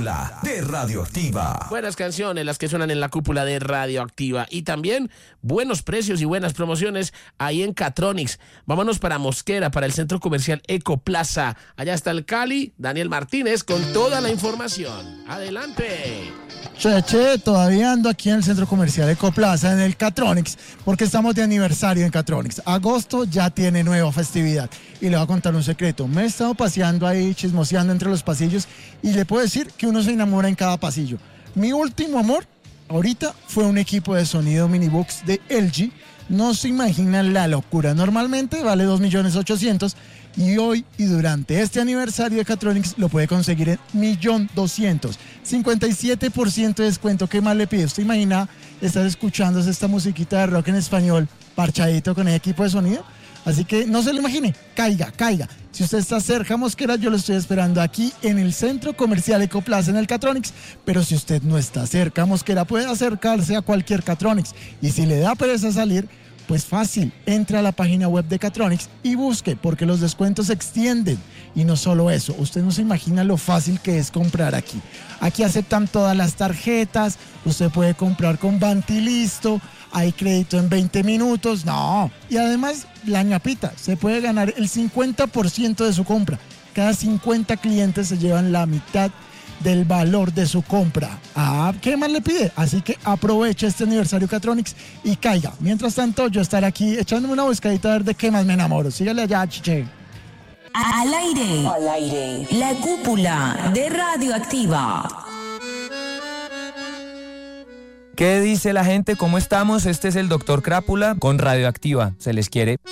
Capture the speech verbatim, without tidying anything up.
cúpula de Radioactiva. Buenas canciones las que suenan en la cúpula de Radioactiva y también buenos precios y buenas promociones ahí en Catronics. Vámonos para Mosquera, para el centro comercial Ecoplaza. Allá está el Cali, Daniel Martínez, con toda la información. Adelante. Che, che, todavía ando aquí en el centro comercial Ecoplaza, en el Catronics, porque estamos de aniversario en Catronics. Agosto ya tiene nueva festividad. Y le voy a contar un secreto. Me he estado paseando ahí, chismoseando entre los pasillos, y le puedo decir que uno se enamora en cada pasillo. Mi último amor, ahorita, fue un equipo de sonido Minibooks de L G. No se imaginan la locura. Normalmente vale dos millones ochocientos mil. Y hoy y durante este aniversario de Catronics lo puede conseguir en un millón doscientos mil. cincuenta y siete por ciento de descuento. ¿Qué más le pide? ¿Usted imagina estar escuchando esta musiquita de rock en español parchadito con el equipo de sonido? Así que no se lo imagine. Caiga, caiga. Si usted está cerca a Mosquera, yo lo estoy esperando aquí en el centro comercial Ecoplaza en el Catronics. Pero si usted no está cerca a Mosquera, puede acercarse a cualquier Catronics. Y si le da pereza salir, pues fácil, entre a la página web de Catronics y busque, porque los descuentos se extienden. Y no solo eso, usted no se imagina lo fácil que es comprar aquí. Aquí aceptan todas las tarjetas, usted puede comprar con Bantilisto, hay crédito en veinte minutos, no. Y además, la ñapita, se puede ganar el cincuenta por ciento de su compra. Cada cincuenta clientes se llevan la mitad del valor de su compra. Ah, ¿qué más le pide? Así que aproveche este aniversario Catronics y caiga. Mientras tanto, yo estaré aquí echándome una buscadita a ver de qué más me enamoro. Sígale allá, chiche. Al aire. Al aire. La cúpula de Radioactiva. ¿Qué dice la gente? ¿Cómo estamos? Este es el doctor Crápula con Radioactiva. Se les quiere.